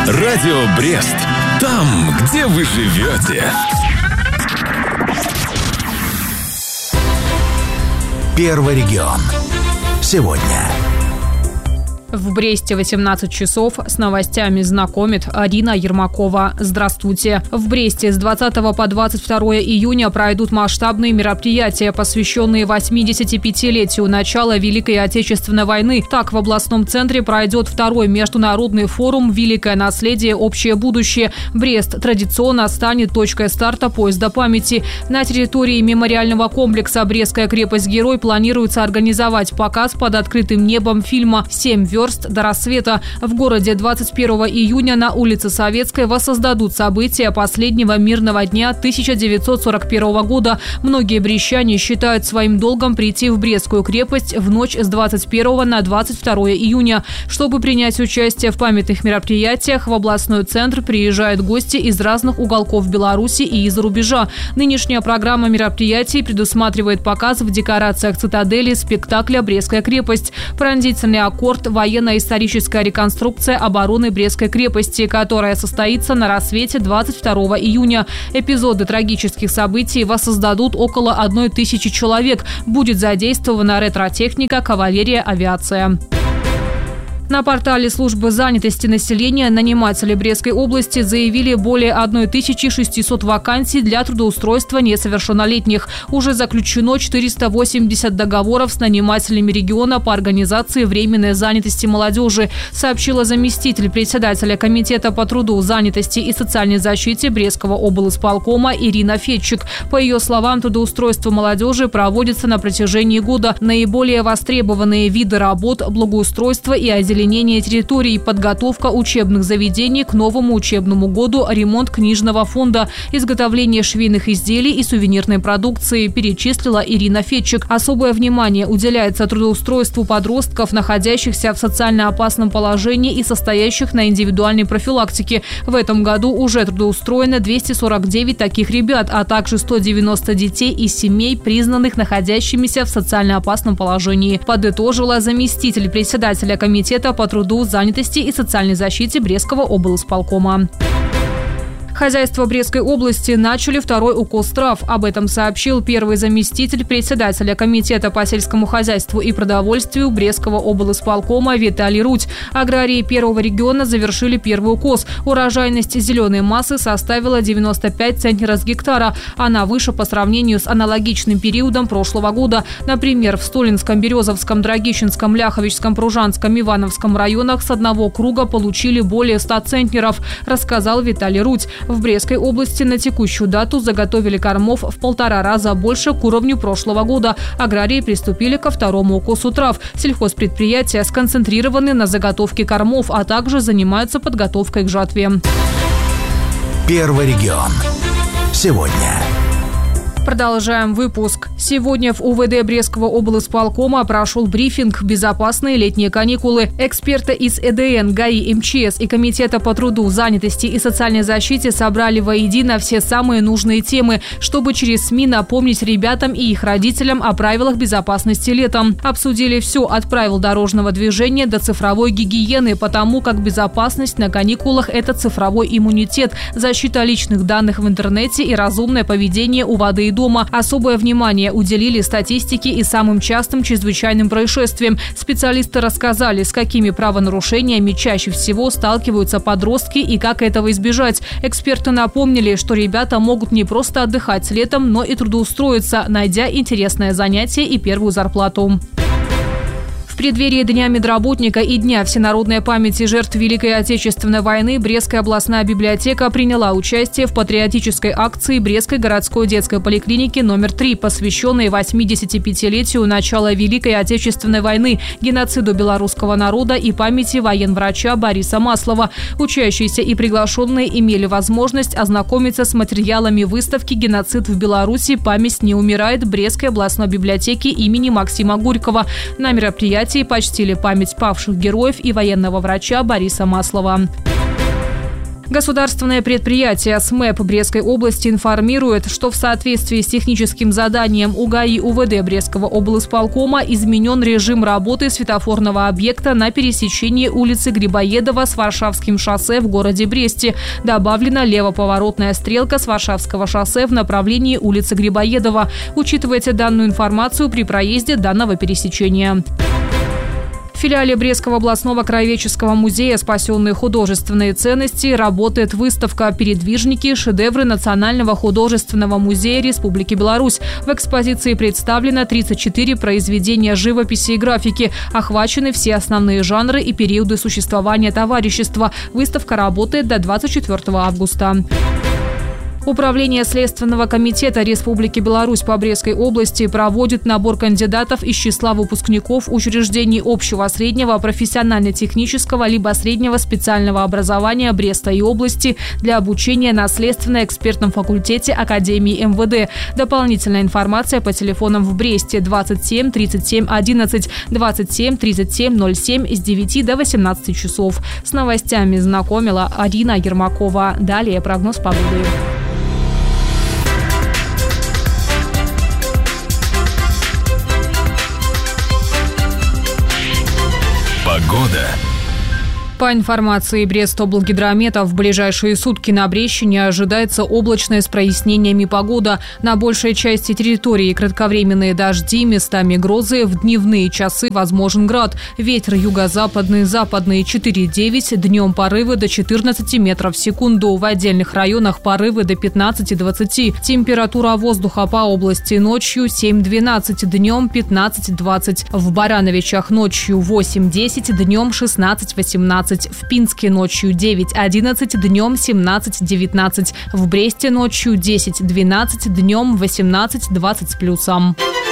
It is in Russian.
Радио Брест. Там, где вы живете. Первый регион. Сегодня. В Бресте 18 часов. С новостями знакомит Арина Ермакова. Здравствуйте. В Бресте с 20 по 22 июня пройдут масштабные мероприятия, посвященные 85-летию начала Великой Отечественной войны. Так, в областном центре пройдет второй международный форум «Великое наследие. Общее будущее». Брест традиционно станет точкой старта поезда памяти. На территории мемориального комплекса «Брестская крепость-герой» планируется организовать показ под открытым небом фильма «7 верст до рассвета». В городе 21 июня на улице Советской воссоздадут события последнего мирного дня 1941 года. Многие брестчане считают своим долгом прийти в Брестскую крепость в ночь с 21 на 22 июня. Чтобы принять участие в памятных мероприятиях, в областной центр приезжают гости из разных уголков Беларуси и из-за рубежа. Нынешняя программа мероприятий предусматривает показ в декорациях цитадели спектакля «Брестская крепость», пронзительный аккорд, военно-историческая реконструкция обороны Брестской крепости, которая состоится на рассвете 22 июня. Эпизоды трагических событий воссоздадут около 1000 человек. Будет задействована ретро-техника, кавалерия, авиация. На портале службы занятости населения наниматели Брестской области заявили более 1600 вакансий для трудоустройства несовершеннолетних. Уже заключено 480 договоров с нанимателями региона по организации временной занятости молодежи, сообщила заместитель председателя Комитета по труду, занятости и социальной защите Брестского облисполкома Ирина Фетчик. По ее словам, трудоустройство молодежи проводится на протяжении года. Наиболее востребованные виды работ – благоустройство и озеленение территорий, подготовка учебных заведений к новому учебному году, ремонт книжного фонда, изготовление швейных изделий и сувенирной продукции, перечислила Ирина Фетчик. Особое внимание уделяется трудоустройству подростков, находящихся в социально опасном положении и состоящих на индивидуальной профилактике. В этом году уже трудоустроено 249 таких ребят, а также 190 детей из семей, признанных находящимися в социально опасном положении, подытожила заместитель председателя Комитета по труду, занятости и социальной защите Брестского облисполкома. Хозяйства Брестской области начали второй укос трав. Об этом сообщил первый заместитель председателя Комитета по сельскому хозяйству и продовольствию Брестского облисполкома Виталий Рудь. Аграрии первого региона завершили первый укос. Урожайность зеленой массы составила 95 центнеров с гектара. Она выше по сравнению с аналогичным периодом прошлого года. Например, в Столинском, Березовском, Драгищенском, Ляховичском, Пружанском, Ивановском районах с одного круга получили более 100 центнеров, рассказал Виталий Рудь. В Брестской области на текущую дату заготовили кормов в 1,5 раза больше к уровню прошлого года. Аграрии приступили ко второму укосу трав. Сельхозпредприятия сконцентрированы на заготовке кормов, а также занимаются подготовкой к жатве. Первый регион. Сегодня. Продолжаем выпуск. Сегодня в УВД Брестского облисполкома прошел брифинг «Безопасные летние каникулы». Эксперты из ЭДН, ГАИ, МЧС и Комитета по труду, занятости и социальной защите собрали воедино все самые нужные темы, чтобы через СМИ напомнить ребятам и их родителям о правилах безопасности летом. Обсудили все от правил дорожного движения до цифровой гигиены, потому как безопасность на каникулах – это цифровой иммунитет, защита личных данных в интернете и разумное поведение у воды и дома. Особое внимание уделили статистике и самым частым чрезвычайным происшествиям. Специалисты рассказали, с какими правонарушениями чаще всего сталкиваются подростки и как этого избежать. Эксперты напомнили, что ребята могут не просто отдыхать летом, но и трудоустроиться, найдя интересное занятие и первую зарплату. В преддверии Дня медработника и Дня всенародной памяти жертв Великой Отечественной войны Брестская областная библиотека приняла участие в патриотической акции Брестской городской детской поликлиники номер 3, посвященной 85-летию начала Великой Отечественной войны, геноциду белорусского народа и памяти военврача Бориса Маслова. Учащиеся и приглашенные имели возможность ознакомиться с материалами выставки «Геноцид в Беларуси. Память не умирает» Брестской областной библиотеки имени Максима Горького. На мероприятии почтили память павших героев и военного врача Бориса Маслова. Государственное предприятие СМЭП Брестской области информирует, что в соответствии с техническим заданием УГАИ УВД Брестского облисполкома изменен режим работы светофорного объекта на пересечении улицы Грибоедова с Варшавским шоссе в городе Бресте. Добавлена левоповоротная стрелка с Варшавского шоссе в направлении улицы Грибоедова. Учитывайте данную информацию при проезде данного пересечения. В филиале Брестского областного краеведческого музея «Спасенные художественные ценности» работает выставка «Передвижники. Шедевры Национального художественного музея Республики Беларусь». В экспозиции представлено 34 произведения живописи и графики. Охвачены все основные жанры и периоды существования товарищества. Выставка работает до 24 августа. Управление Следственного комитета Республики Беларусь по Брестской области проводит набор кандидатов из числа выпускников учреждений общего, среднего, профессионально-технического либо среднего специального образования Бреста и области для обучения на Следственно-экспертном факультете Академии МВД. Дополнительная информация по телефонам в Бресте 27 37 11, 27 37 07 с 9 до 18 часов. С новостями знакомила Арина Ермакова. Далее прогноз погоды. Погода. По информации Брестоблгидромета, в ближайшие сутки на Брестщине ожидается облачная с прояснениями погода. На большей части территории кратковременные дожди, местами грозы, в дневные часы возможен град. Ветер юго-западный, западный 4,9, днем порывы до 14 метров в секунду. В отдельных районах порывы до 15-20. Температура воздуха по области ночью 7-12, днем 15-20. В Барановичах ночью 8-10, днем 16-18. В Пинске ночью 9-11, днем 17-19. В Бресте ночью 10-12, днем 18-20 с плюсом.